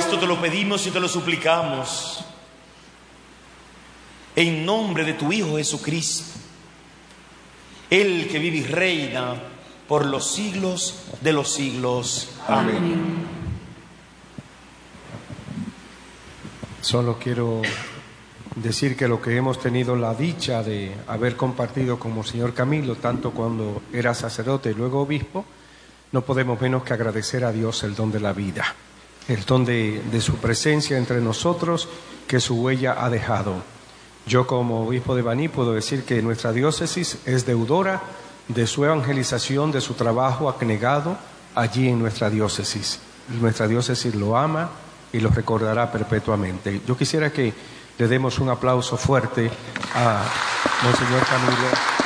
esto te lo pedimos y te lo suplicamos, en nombre de tu Hijo Jesucristo, el que vive y reina por los siglos de los siglos. Amén. Solo quiero decir que lo que hemos tenido la dicha de haber compartido con Monseñor Camilo, tanto cuando era sacerdote y luego obispo, no podemos menos que agradecer a Dios el don de la vida, el don de su presencia entre nosotros, que su huella ha dejado. Yo como obispo de Baní puedo decir que nuestra diócesis es deudora de su evangelización, de su trabajo abnegado allí en nuestra diócesis. Y nuestra diócesis lo ama y lo recordará perpetuamente. Yo quisiera que le demos un aplauso fuerte a Monseñor Camilo.